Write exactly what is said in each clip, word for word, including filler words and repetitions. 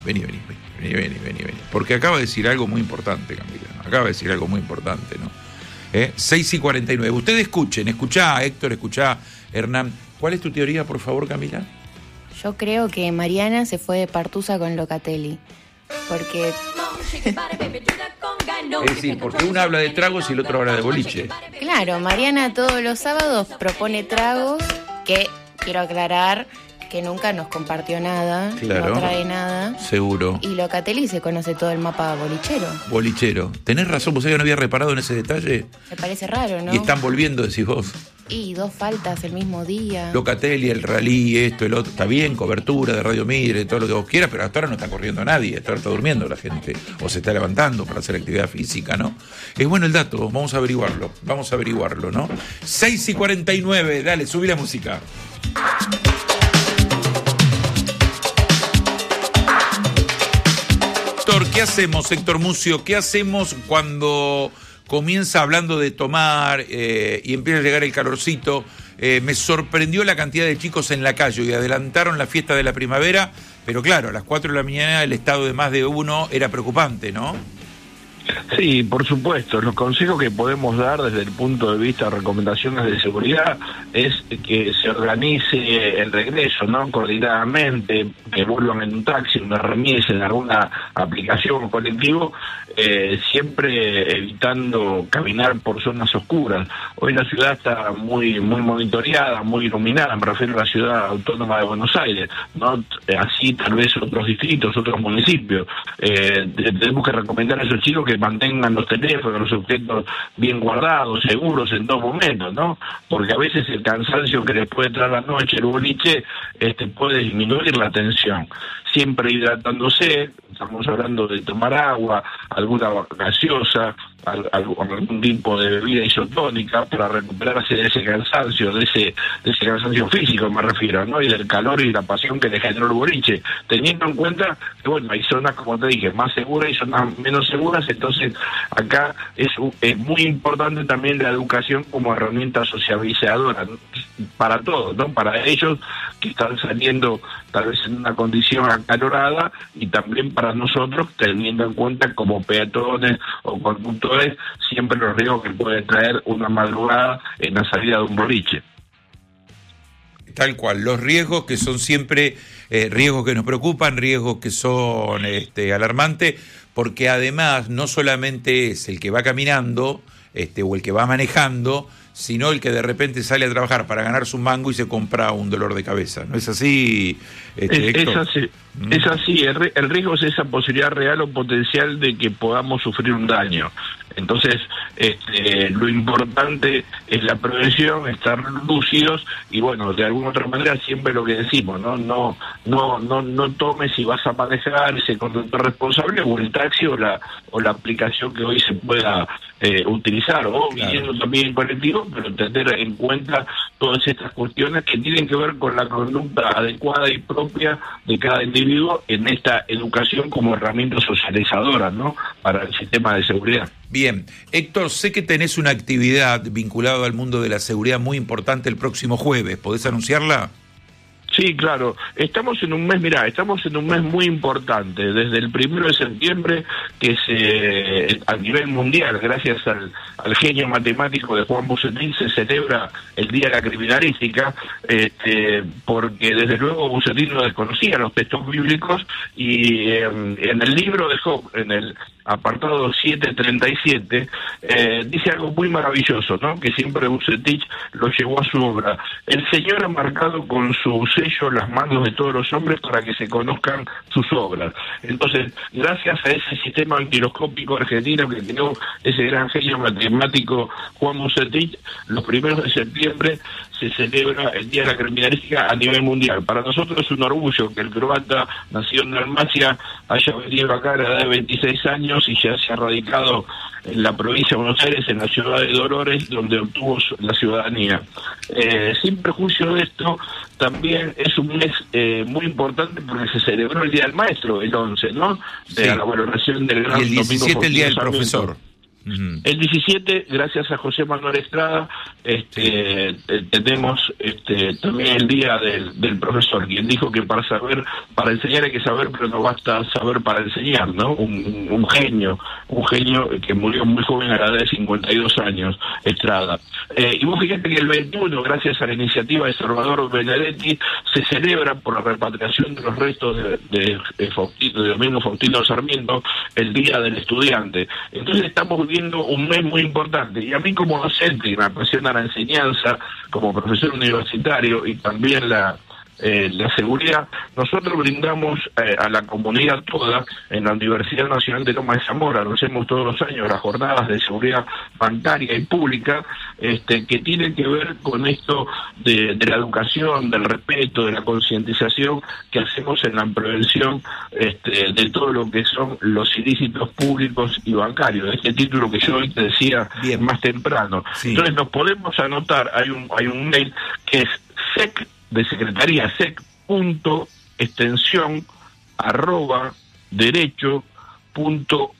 Vení, vení, vení, vení, vení, vení. Porque acaba de decir algo muy importante, Camila. Acaba de decir algo muy importante, ¿no? ¿Eh? seis y cuarenta y nueve. Ustedes escuchen, escuchá, Héctor, escuchá, Hernán. ¿Cuál es tu teoría, por favor, Camila? Yo creo que Mariana se fue de partusa con Locatelli. Porque... Es decir, porque uno habla de tragos y el otro habla de boliche. Claro, Mariana todos los sábados propone tragos que, quiero aclarar, que nunca nos compartió nada, Claro. no trae nada. Seguro. Y Locatelli se conoce todo el mapa bolichero. Bolichero. Tenés razón, vos sabés que no había reparado en ese detalle. Me parece raro, ¿no? Y están volviendo, decís vos. Y dos faltas el mismo día. Locatelli, el rally, esto, el otro. Está bien, cobertura de Radio Mitre, todo lo que vos quieras, pero hasta ahora no está corriendo nadie. Hasta ahora está durmiendo la gente. O se está levantando para hacer actividad física, ¿no? Es bueno el dato, vamos a averiguarlo. Vamos a averiguarlo, ¿no? seis y cuarenta y nueve, dale, subí la música. Héctor, ¿qué hacemos, Héctor Mucio? ¿Qué hacemos cuando comienza hablando de tomar eh, y empieza a llegar el calorcito? Eh, me sorprendió la cantidad de chicos en la calle y adelantaron la fiesta de la primavera, pero claro, a las cuatro de la mañana el estado de más de uno era preocupante, ¿no? Sí, por supuesto. Los consejos que podemos dar desde el punto de vista de recomendaciones de seguridad es que se organice el regreso, ¿no? Coordinadamente, que vuelvan en un taxi, en una remis, en alguna aplicación o colectivo, eh, siempre evitando caminar por zonas oscuras. Hoy la ciudad está muy muy monitoreada, muy iluminada, me refiero a la ciudad autónoma de Buenos Aires, no así tal vez otros distritos, otros municipios. Eh, tenemos que recomendar a esos chicos que mantengan los teléfonos, los objetos bien guardados, seguros en todo momento, ¿no? Porque a veces el cansancio que les puede traer la noche, el boliche, este, puede disminuir la tensión. Siempre hidratándose, estamos hablando de tomar agua, alguna gaseosa, algún tipo de bebida isotónica para recuperarse de ese cansancio, de ese, de ese cansancio físico me refiero, ¿no? Y del calor y la pasión que le generó el boliche, teniendo en cuenta que, bueno, hay zonas, como te dije, más seguras y zonas menos seguras, entonces acá es, es muy importante también la educación como herramienta socializadora, ¿no? Para todos, ¿no? Para ellos que están saliendo tal vez en una condición acalorada y también para nosotros, teniendo en cuenta como peatones o conductores siempre los riesgos que puede traer una madrugada en la salida de un boliche. Tal cual, los riesgos que son siempre eh, riesgos que nos preocupan, riesgos que son este, alarmantes, porque además no solamente es el que va caminando este, o el que va manejando, sino el que de repente sale a trabajar para ganarse un mango y se compra un dolor de cabeza. ¿No es así, este, es, Héctor? es así, mm. es así. El, el riesgo es esa posibilidad real o potencial de que podamos sufrir un daño. Entonces, este, lo importante es la prevención, estar lúcidos y, bueno, de alguna otra manera siempre lo que decimos, no no no no no tomes si vas a manejar ese conductor responsable o el taxi o la o la aplicación que hoy se pueda eh, utilizar, o viniendo también en colectivo, pero tener en cuenta todas estas cuestiones que tienen que ver con la conducta adecuada y propia de cada individuo en esta educación como herramienta socializadora, ¿no? Para el sistema de seguridad. Bien, Héctor, sé que tenés una actividad vinculada al mundo de la seguridad muy importante el próximo jueves, ¿podés anunciarla? Sí, claro. Estamos en un mes, mirá, estamos en un mes muy importante. Desde el primero de septiembre, que se a nivel mundial, gracias al, al genio matemático de Juan Bucetín, se celebra el Día de la Criminalística, este, porque desde luego Bucetín no desconocía los textos bíblicos y eh, en el libro de Job, en el apartado siete treinta y siete, eh, dice algo muy maravilloso, ¿no? Que siempre Bucetich lo llevó a su obra. El Señor ha marcado con su sello las manos de todos los hombres para que se conozcan sus obras. Entonces, gracias a ese sistema antiloscópico argentino que creó ese gran genio matemático Juan Bucetich, los primeros de septiembre se celebra el Día de la Criminalística a nivel mundial. Para nosotros es un orgullo que el croata, nacido en Dalmacia, haya venido acá a la edad de veintiséis años y ya se ha radicado en la provincia de Buenos Aires, en la ciudad de Dolores, donde obtuvo la ciudadanía. Eh, sin prejuicio de esto, también es un mes eh, muy importante porque se celebró el Día del Maestro, el once, ¿no? De sí. la valoración del gran y el diecisiete el Día del Sarmiento. Profesor. Uh-huh. El diecisiete, gracias a José Manuel Estrada, este, sí. tenemos este, también el día del, del profesor, quien dijo que para saber, para enseñar hay que saber, pero no basta saber para enseñar, ¿no? Un, un, un genio, un genio que murió muy joven a la edad de cincuenta y dos años, Estrada. Eh, y vos fíjate que el veintiuno, gracias a la iniciativa de Salvador Benedetti, se celebra por la repatriación de los restos de, de, de Faustino, de Domingo Faustino Sarmiento, el Día del Estudiante. Entonces estamos viendo un mes muy importante, y a mí como docente, que me apasiona la enseñanza, como profesor universitario y también la Eh, la seguridad, nosotros brindamos eh, a la comunidad toda en la Universidad Nacional de Lomas de Zamora, lo hacemos todos los años, las jornadas de seguridad bancaria y pública, este, que tienen que ver con esto de, de la educación, del respeto, de la concientización que hacemos en la prevención este, de todo lo que son los ilícitos públicos y bancarios, este título que yo hoy te decía Bien. más temprano. Sí. Entonces nos podemos anotar, hay un, hay un mail que es sec de secretaría sec punto extensión arroba derecho punto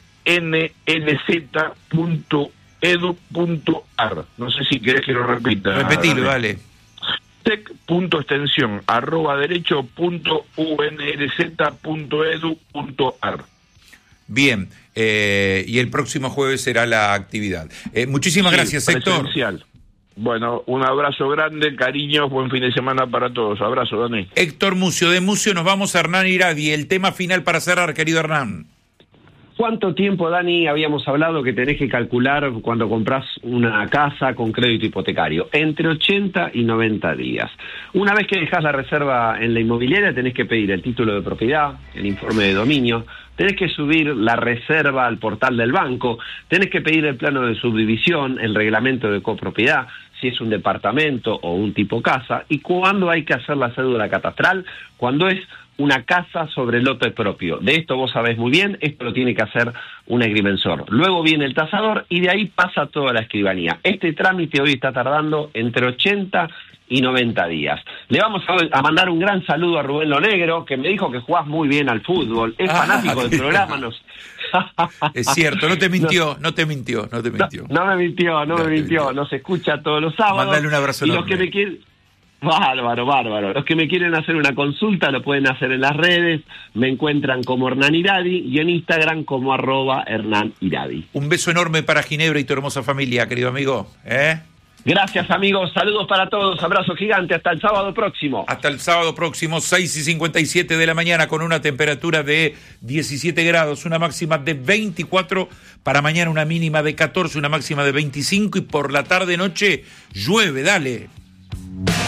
unlz punto edu punto ar. No sé si querés que lo repita. Repetilo, dale. sec punto extensión arroba derecho punto unlz punto edu punto ar. Bien, eh, y el próximo jueves será la actividad. Eh, muchísimas sí, gracias, Héctor. Bueno, un abrazo grande, cariños, buen fin de semana para todos. Abrazo, Dani. Héctor Mucio, de Mucio nos vamos a Hernán Iradi. El tema final para cerrar, querido Hernán. ¿Cuánto tiempo, Dani, habíamos hablado que tenés que calcular cuando compras una casa con crédito hipotecario? Entre ochenta y noventa días. Una vez que dejás la reserva en la inmobiliaria, tenés que pedir el título de propiedad, el informe de dominio, tenés que subir la reserva al portal del banco, tenés que pedir el plano de subdivisión, el reglamento de copropiedad, si es un departamento o un tipo casa, y cuándo hay que hacer la cédula catastral, cuando es una casa sobre lote propio. De esto vos sabés muy bien, esto lo tiene que hacer un agrimensor. Luego viene el tasador y de ahí pasa toda la escribanía. Este trámite hoy está tardando entre ochenta y noventa días. Le vamos a, a mandar un gran saludo a Rubén Lo Negro, que me dijo que jugás muy bien al fútbol, es ah, fanático del programa. Nos... Es cierto, no te mintió, no, no te mintió, no te mintió. No, no me mintió, no, no me mintió. mintió, nos escucha todos los sábados. Mandale un abrazo y enorme. Los que me quieren... Bárbaro, bárbaro. Los que me quieren hacer una consulta lo pueden hacer en las redes, me encuentran como Hernán Iradi y en Instagram como arroba Hernán Iradi. Un beso enorme para Ginebra y tu hermosa familia, querido amigo. ¿Eh? Gracias, amigos, saludos para todos, abrazo gigante, hasta el sábado próximo. Hasta el sábado próximo, seis y cincuenta y siete de la mañana, con una temperatura de diecisiete grados, una máxima de veinticuatro, para mañana una mínima de catorce, una máxima de veinticinco, y por la tarde-noche llueve, dale.